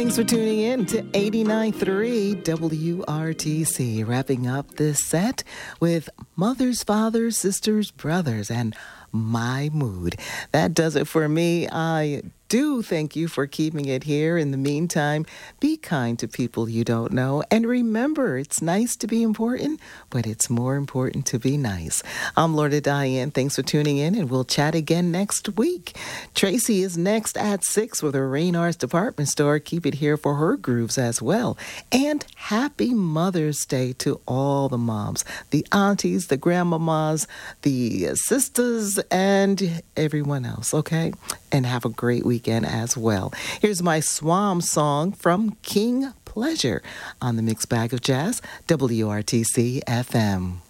Thanks for tuning in to 89.3 WRTC. Wrapping up this set with Mothers, Fathers, Sisters, Brothers, and My Mood. That does it for me. I do thank you for keeping it here. In the meantime, be kind to people you don't know. And remember, it's nice to be important, but it's more important to be nice. I'm Lorna Diane. Thanks for tuning in, and we'll chat again next week. Tracy is next at 6 with her Raynard's Department Store. Keep it here for her grooves as well. And happy Mother's Day to all the moms, the aunties, the grandmamas, the sisters, and everyone else, okay? And have a great weekend as well. Here's my Swam song from King Pleasure on the Mixed Bag of Jazz, WRTC FM.